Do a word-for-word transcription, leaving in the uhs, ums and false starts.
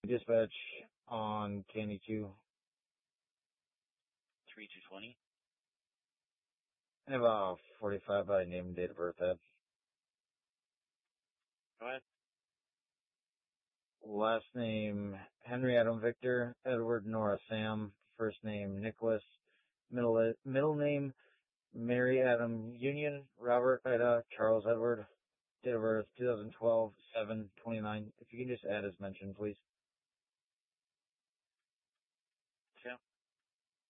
Dispatch on Candy Q. three two twenty. I have a forty-five by name and date of birth, Ed. Go ahead. Last name, Henry Adam Victor, Edward Nora Sam. First name, Nicholas. Middle, middle name, Mary Adam Union, Robert Ida, Charles Edward. Date of birth, two thousand twelve, seven twenty-nine. If you can just add as mentioned, please.